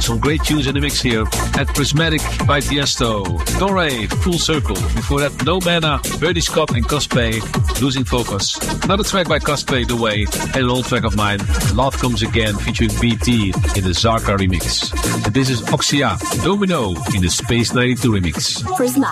Some great tunes in the mix here at Prismatic by Tiesto. Dore, Full Circle. Before that, No Mana, Birdie Scott and Cosplay, Losing Focus. Another track by Cosplay, The Way, and an old track of mine, Love Comes Again, featuring BT in the Zarka remix. And this is Oxia, Domino in the Space 92 remix. Prismatic.